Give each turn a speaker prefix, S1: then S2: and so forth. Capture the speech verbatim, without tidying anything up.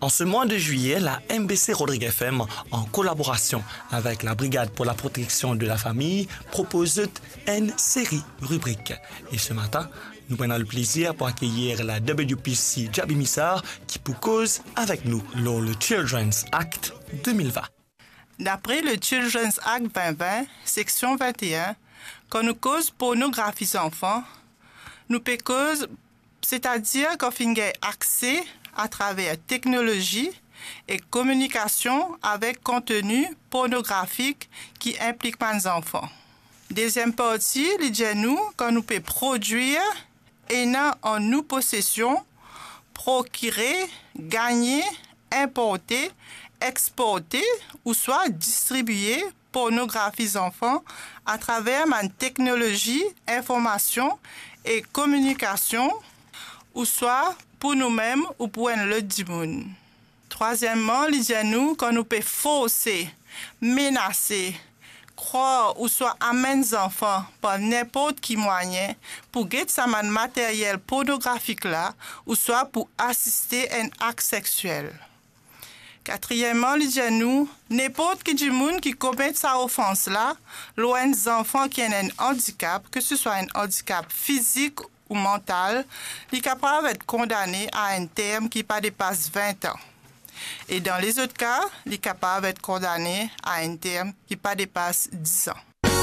S1: En ce mois de juillet, la M B C Rodrigue F M, en collaboration avec la Brigade pour la protection de la famille, propose une série rubrique. Et ce matin, nous prenons le plaisir pour accueillir la W P C Jabi Missar qui pour cause avec nous lors le Children's Act deux mille vingt.
S2: D'après le Children's Act vingt vingt, section vingt et un, quand nous cause pornographie enfants, nous peut cause, c'est-à-dire qu'on fait accès à travers technologie et communication avec contenu pornographique qui implique les enfants. Deuxième partie, les nous, quand nous peut produire et en nous possession, procurer, gagner, importer, exporter ou soit distribuer pornographie enfants à travers ma technologie, information et communication ou soit pour nous-mêmes ou pour le monde. Troisièmement, les nous, quand nous pouvons forcer, menacer, croire ou soit amener les enfants par n'importe qui moyen pour get sa matériel pornographique là ou soit pour assister à un acte sexuel. Quatrièmement, les nous, n'importe qui du monde qui commet sa offense là, loin des enfants qui ont un handicap, que ce soit un handicap physique ou mental, il est capable d'être condamné à un terme qui pas dépasse vingt ans. Et dans les autres cas, il est capable d'être condamné à un terme qui pas dépasse dix ans.